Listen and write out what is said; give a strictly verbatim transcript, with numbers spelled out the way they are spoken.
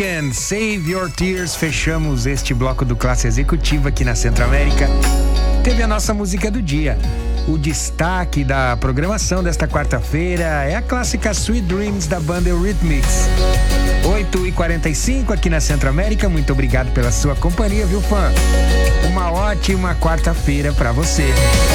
Weeknd, Save Your Tears. Fechamos este bloco do Classe Executiva aqui na Centro-América. Teve a nossa música do dia. O destaque da programação desta quarta-feira é a clássica Sweet Dreams da banda Eurythmics. oito e quarenta e cinco aqui na Centro-América. Muito obrigado pela sua companhia, viu, fã? Uma ótima quarta-feira pra você.